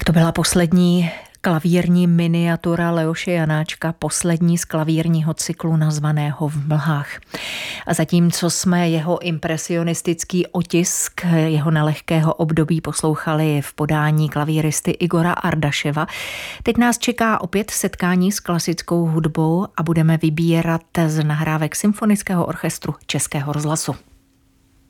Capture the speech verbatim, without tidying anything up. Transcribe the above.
Tak to byla poslední klavírní miniatura Leoše Janáčka, poslední z klavírního cyklu nazvaného V mlhách. A zatímco jsme jeho impresionistický otisk jeho nelehkého období poslouchali v podání klavíristy Igora Ardaševa, teď nás čeká opět setkání s klasickou hudbou a budeme vybírat z nahrávek Symfonického orchestru Českého rozhlasu.